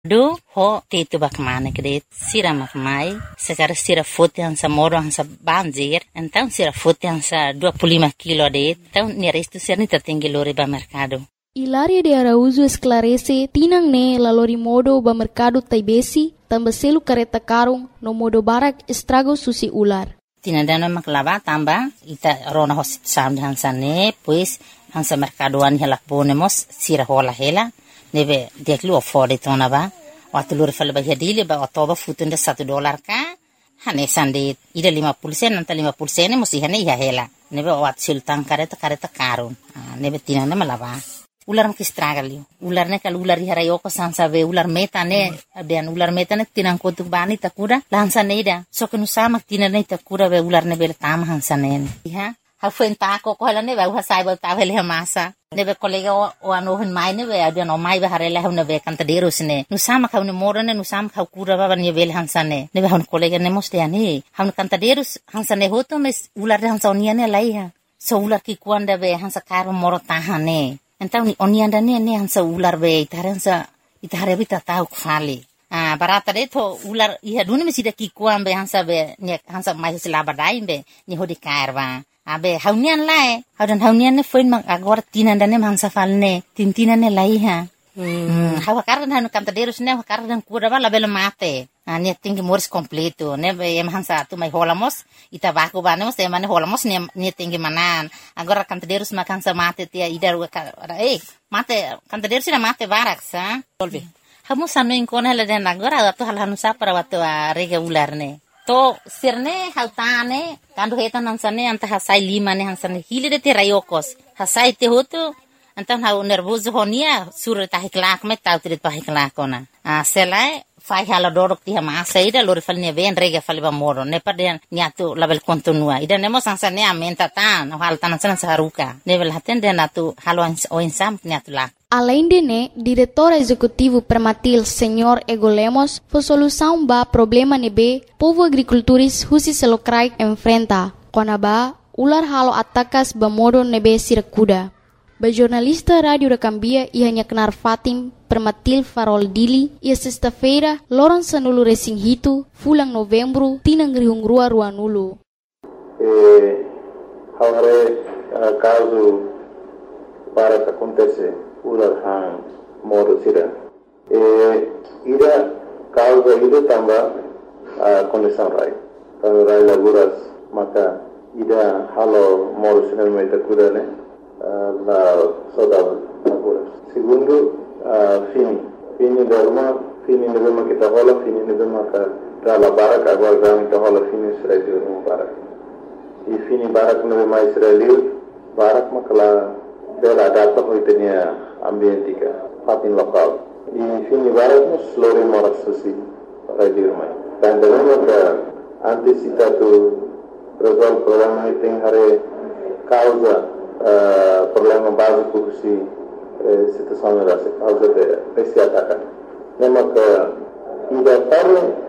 Do ho teto bakmana kredit sira makmai sekarang sira foto hansa moro hansa banjir então sira foto hansa 25 kilo det então ni resto sira ni tertinggi lori ba mercado. Hilaria de Araújo esclarece tinang ne lalori modo ba mercado taibesi tambah selu kareta karung no modo barak estrago susi ular. Tina dana maklava tamba ita rona hosit sam hansa ne pues hansa mercadoan hela ponemos sira hola hela neve deklu ofode tona ba waktu lur fal ba hadile ba otoba futunda $1 ka hane sande ida 50% nanta 50% musi hane ya hela neve wat sultan kareta karun neve tinana malava ular mak istragalio ular ne kal ular hara yoko sansa ve ular meta ne tinang kotuk bani takura lansa neida so kenu sama tinana takura ve ular ne bel tam hansa ne ha fuen ta ko hala ne va sai ba ta vele masa nebe kolega o ano hen mai nebe ada no mai ba harela hune ve cantaderos ne nu sama ka ne morane nu sama ka kura ba ne vel hansane nebe hon kolega ne moste ani hon cantaderos hansane hoto mes ular hansa oniane laiha so ular ki kuanda be hansa karo moro tahane então ni onianda ne hansa ular be itaransa itare bita tau khali barata de to ular iha dune mesida ki kuambe hansa be ne hansa mai selaba daimbe ni hodi kairwa abe haunian lae haunian ne foin mang agora tinan dane mangsa falne tintinan ne laiha hawa kardan hanu cantaderos ne kardan kura bala bela mate ne tingi mors completo ne em hansa tu mai holamos ita baku banemos e mane holamos ne tingi manan agora cantaderos makansa mate tia idar mate cantaderos ina mate baraksa solve hamu sanu inkona la den agora atu hal hanu sapara watu rega ular ne to sirne hautane kandu hetan hansane anta hasai lima ne hansane hilide te rayokos hasai te hotu anta hau nervoso honia sur ta hiklak me tau te pa hiklak ona selai fai hala dorok ti hama saida lori falne ven rega faliba moro ne paden nyatu label kontinua ida nemo hansane amenta tan hal tan hansane saruka nevel haten den atu halo o insam nyatu lak. Além de né, diretor executivo Permatil, Senhor Ego Lemos, foi solução ba problema nebe, povo agricultores husi selokrai enfrenta, konaba ular halo atakas ba modo nebe sirakuda. Ba jornalista Radio da Cambia ia kenar Fatim Permatil Farol Dili, ia sexta-feira, loron sanulu resing hitu, fulang novembro, tinang rihungrua ruanulu. Agora, caso para que acontece ular hang modo sira ida causa ida tamba condição rai kalau rai laguras maka ida halo modo sira meta kudane la soda laguras segundo fini derma kita hola fini derma ka la barak agora gami ta hola fini sira derma barak e fini barak no mais israeli barak makala dela data hoitenia ambientika fatin lokal di sini barat slore moras susi radio mai dan dengan antisipasi resolve problema iting hare causa problema básico si situação era causa de esse ataque nema que ida parle